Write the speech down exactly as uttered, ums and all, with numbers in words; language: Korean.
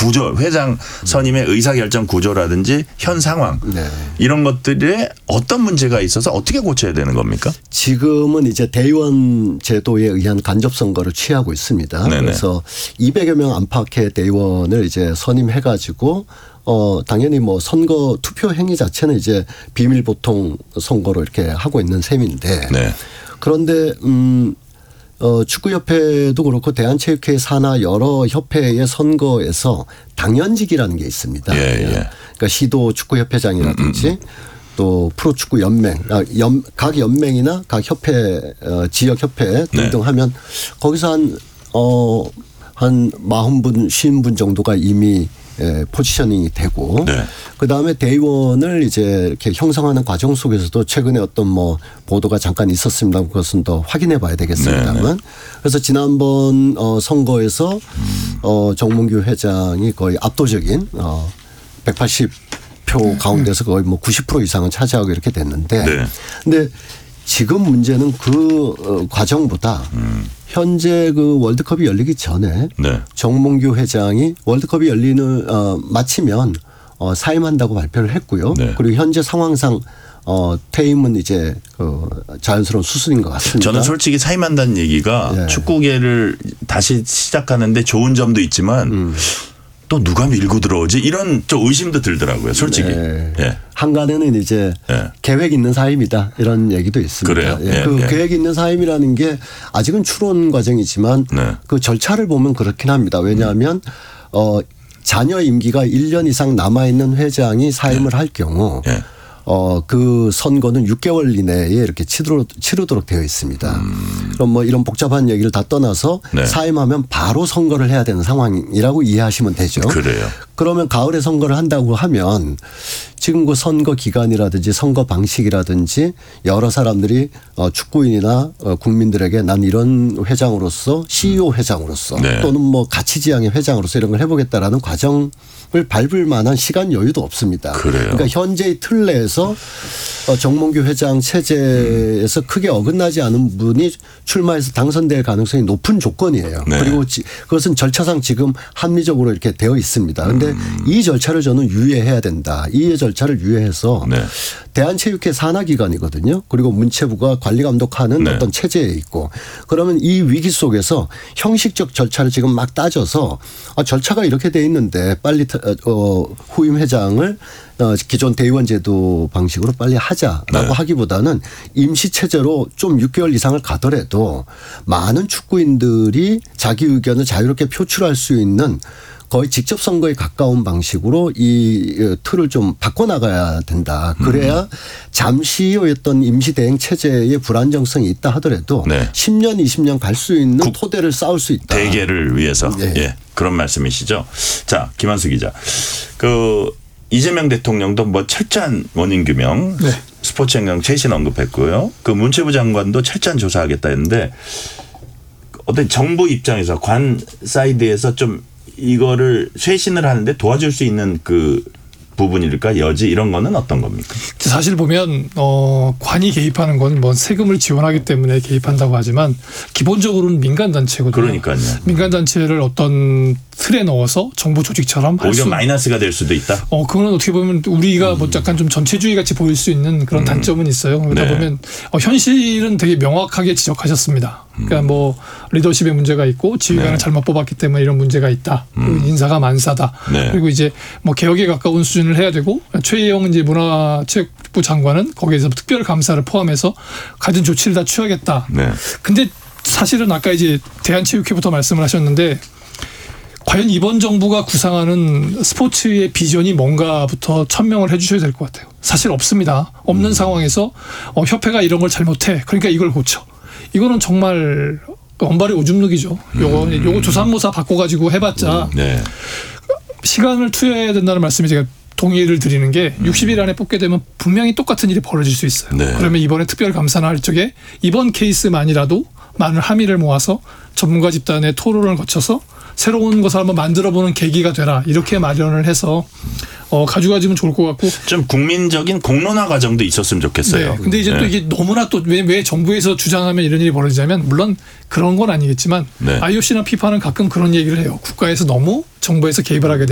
구조, 회장 선임의 의사결정 구조라든지 현 상황 네. 이런 것들에 어떤 문제가 있어서 어떻게 고쳐야 되는 겁니까? 지금은 이제 대의원 제도에 의한 간접 선거를 취하고 있습니다. 네네. 그래서 이백여 명 안팎의 대의원을 이제 선임해가지고 어 당연히 뭐 선거 투표 행위 자체는 이제 비밀 보통 선거로 이렇게 하고 있는 셈인데 네. 그런데 음. 어, 축구협회도 그렇고 대한체육회 산하 여러 협회의 선거에서 당연직이라는 게 있습니다. 예, 예. 그러니까 시도 축구협회장이라든지 음. 또 프로축구 연맹, 연, 각 연맹이나 각 협회, 어, 지역협회 등등 네. 하면 거기서 한, 어, 한 사십 분, 오십 분 정도가 이미 예, 포지셔닝이 되고 네. 그다음에 대의원을 이제 이렇게 형성하는 과정 속에서도 최근에 어떤 뭐 보도가 잠깐 있었습니다. 그것은 더 확인해 봐야 되겠습니다만 네, 네. 그래서 지난번 어 선거에서 음. 어 정몽규 회장이 거의 압도적인 어 백팔십 표 가운데서 거의 뭐 구십 퍼센트 이상은 차지하고 이렇게 됐는데 네. 근데 지금 문제는 그 과정보다 음. 현재 그 월드컵이 열리기 전에 네. 정몽규 회장이 월드컵이 열리는 어 마치면 어 사임한다고 발표를 했고요. 네. 그리고 현재 상황상 어 퇴임은 이제 그 자연스러운 수순인 것 같습니다. 저는 솔직히 사임한다는 얘기가 네. 축구계를 다시 시작하는데 좋은 점도 있지만 음. 또 누가 밀고 들어오지 이런 좀 의심도 들더라고요. 솔직히. 네. 예. 한간에는 이제 예. 계획 있는 사임이다 이런 얘기도 있습니다. 그래요. 예. 예. 그 예. 계획 있는 사임이라는 게 아직은 추론 과정이지만 네. 그 절차를 보면 그렇긴 합니다. 왜냐하면 어 자녀 임기가 일 년 이상 남아 있는 회장이 사임을 예. 할 경우 예. 어, 그 선거는 육 개월 이내에 이렇게 치르도록, 치르도록 되어 있습니다. 음. 그럼 뭐 이런 복잡한 얘기를 다 떠나서 네. 사임하면 바로 선거를 해야 되는 상황이라고 이해하시면 되죠. 그래요. 그러면 가을에 선거를 한다고 하면 지금 그 선거 기간이라든지 선거 방식이라든지 여러 사람들이 어, 축구인이나 어, 국민들에게 난 이런 회장으로서 씨이오 회장으로서 네. 또는 뭐 가치지향의 회장으로서 이런 걸 해보겠다라는 과정 을 밟을 만한 시간 여유도 없습니다. 그래요. 그러니까 현재의 틀 내에서 정몽규 회장 체제에서 음. 크게 어긋나지 않은 분이 출마해서 당선될 가능성이 높은 조건이에요. 네. 그리고 그것은 절차상 지금 합리적으로 이렇게 되어 있습니다. 그런데 음. 이 절차를 저는 유예해야 된다. 이 절차를 유예해서 네. 대한체육회 산하기관이거든요. 그리고 문체부가 관리감독하는 네. 어떤 체제에 있고 그러면 이 위기 속에서 형식적 절차를 지금 막 따져서 아, 절차가 이렇게 돼 있는데 빨리 어, 후임 회장을 어, 기존 대의원 제도 방식으로 빨리 하자라고 네. 하기보다는 임시 체제로 좀 육 개월 이상을 가더라도 많은 축구인들이 자기 의견을 자유롭게 표출할 수 있는 거의 직접 선거에 가까운 방식으로 이 틀을 좀 바꿔나가야 된다. 그래야 음. 잠시였던 임시대행 체제의 불안정성이 있다 하더라도 네. 십 년, 이십 년 갈 수 있는 국, 토대를 쌓을 수 있다. 대계를 위해서. 네. 예. 그런 말씀이시죠. 자, 김한수 기자. 그 이재명 대통령도 뭐 철저한 원인 규명 네. 스포츠행정 최신 언급했고요. 그 문체부 장관도 철저한 조사하겠다 했는데 어떤 정부 입장에서 관 사이드에서 좀 이거를 쇄신을 하는데 도와줄 수 있는 그 부분일까 여지 이런 거는 어떤 겁니까? 사실 보면 어 관이 개입하는 건 뭐 세금을 지원하기 때문에 개입한다고 하지만 기본적으로는 민간 단체거든요. 그러니까요. 민간 단체를 어떤 틀에 넣어서 정부 조직처럼 할 오히려 수 마이너스가 될 수도 있다. 어 그거는 어떻게 보면 우리가 음. 뭐 약간 좀 전체주의 같이 보일 수 있는 그런 음. 단점은 있어요. 그러다 네. 보면 어 현실은 되게 명확하게 지적하셨습니다. 그러니까 음. 뭐 리더십의 문제가 있고 지휘관을 네. 잘못 뽑았기 때문에 이런 문제가 있다. 음. 인사가 만사다. 네. 그리고 이제 뭐 개혁에 가까운 수준을 해야 되고 최혜영 이제 문화체육부 장관은 거기에서 특별 감사를 포함해서 가진 조치를 다 취하겠다. 네. 근데 사실은 아까 이제 대한체육회부터 말씀을 하셨는데 과연 이번 정부가 구상하는 스포츠의 비전이 뭔가부터 천명을 해 주셔야 될 것 같아요. 사실 없습니다. 없는 음. 상황에서 어, 협회가 이런 걸 잘못해. 그러니까 이걸 고쳐. 이거는 정말 원발의 오줌 누기죠. 요거, 음. 요거 조삼모사 바꿔가지고 해봤자 음. 네. 시간을 투여해야 된다는 말씀이 제가 동의를 드리는 게 음. 육십 일 안에 뽑게 되면 분명히 똑같은 일이 벌어질 수 있어요. 네. 그러면 이번에 특별감사나 할 적에 이번 케이스만이라도 많은 함의를 모아서 전문가 집단의 토론을 거쳐서 새로운 것을 한번 만들어보는 계기가 되라 이렇게 마련을 해서 어, 가져가지면 좋을 것 같고 좀 국민적인 공론화 과정도 있었으면 좋겠어요. 네. 근데 이제 네. 또 이게 너무나 또 왜 왜 정부에서 주장하면 이런 일이 벌어지냐면 물론 그런 건 아니겠지만 네. 아이오씨나 피파는 가끔 그런 얘기를 해요. 국가에서 너무 정부에서 개입을 하게 돼.